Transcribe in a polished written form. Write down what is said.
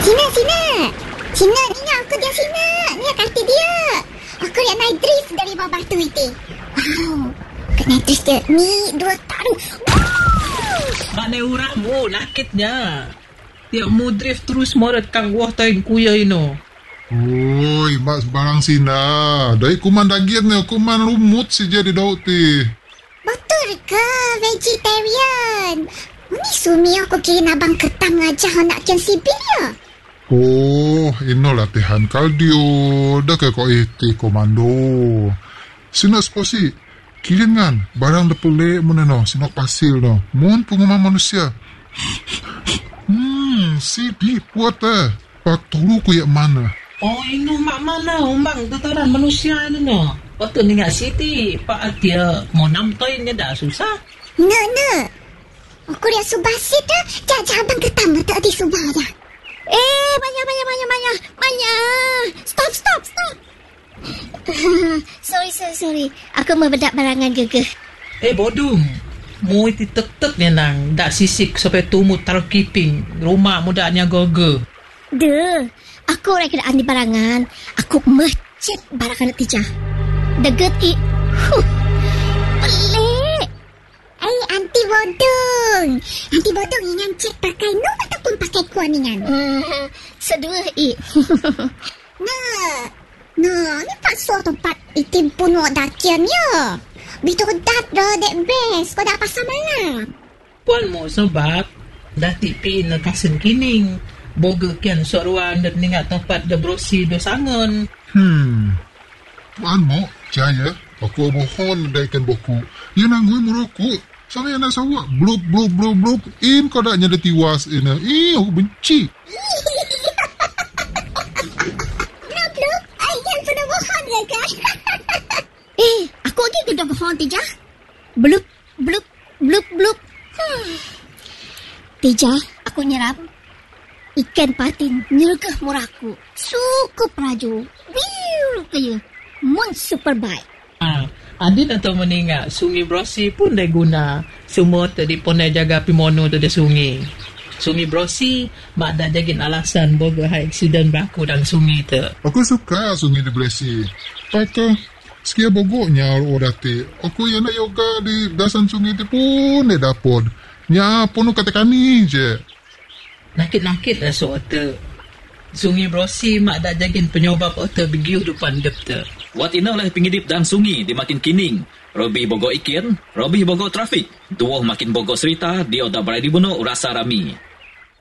Sina. Sina, ni aku dia Sina. Ni kaki dia. Aku yang naik drift dari bawah batu itu. Wow. Aku naik drift dia. Ni 2 taruh. Mana urahmu, nakitnya. Tiap mu drift terus morat kang wah tain kuya ino. Oi, mak sebarang Sina. Dari kuman daging ni, kuman lumut si jadi daun ti. Betul ke vegetarian? Ni sumi aku kira abang ketang aja nak kian sibir ya. Oh, ino latihan kardio. Dah ke kau iti komando. Sina sposi. Kilingan, barang lepulek muna no. Sina pasil no. Mun pengumuman manusia. Sidi puat Pak turu ku yak mana? Oh, ino mak mana umbang tataran manusia ino no. Waktu ni nggak siti, Pak dia mau namtoinnya dah susah. Nah. Aku lihat subah sit dah. Jajah abang ketang tak di subah dah. Maya. Stop. Sorry. Aku membedak barangan gegeh. Bodung. Mu iti tek ni nang. Dak sisik sampai tumut taruh kiping. Rumah mudanya goge. Deh. Aku orang kena andi barangan. Aku mecet barangan tijah. Deget pelik. Anti bodong ingan cek pakai nom ataupun pakai kuaningan. Sedua Nah, ni pasal tempat itim pun wak dakian ya. Bitu dat dah dek best. Kau dah pasal mana? Puan mo sebab dah tipi na kasen kining. Boga kian soruan dan ningat tempat da brosi do sangon. Puan mo, jaya. Aku mohon daikan boku. Ia nangui merokok. Sana yang nak sawak. Blub. In kau dah nyada tiwas ina. Aku benci. Blub. Ayah pernah mohon ya kan? Aku lagi kena mohon Tijah. Blub. Tijah, aku nyerap. Ikan patin nyergah muraku. Sukup raju. Wiu kaya. Mun super baik. Adin atau meningat sungai Brosi pun dah guna. Semua tadi pun dah jaga pimono tu dah sungai. Sungai Brosi mak dah jagin alasan boga high accident berlaku dalam sungai tu. Aku suka sungai di Bresi. Pakai sekia bogoknya orang ti. Aku yang nak yoga di dasan sungai tu pun dah dapat. Nya pun katakan ni je. Nakit-nakit lah soal Sungai Brosi mak dah jagin penyobab otak begiu depan dep tu. Wat inalah pingidip dan sungi di makin kining. Robi bogo ikin, Robi bogo trafik. Duoh makin bogo serita, dia dah berada di bunuh rasa rami.